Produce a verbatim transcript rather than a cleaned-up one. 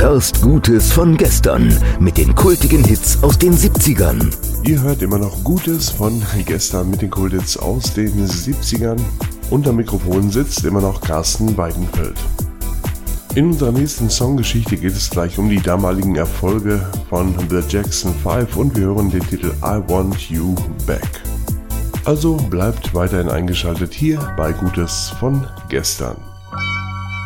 hörst Gutes von gestern mit den kultigen Hits aus den siebzigern. Ihr hört immer noch Gutes von gestern mit den Kulthits aus den siebzigern. Unter Mikrofon sitzt immer noch Carsten Weidenfeld. In unserer nächsten Songgeschichte geht es gleich um die damaligen Erfolge von The Jackson Five und wir hören den Titel I Want You Back. Also bleibt weiterhin eingeschaltet hier bei Gutes von gestern.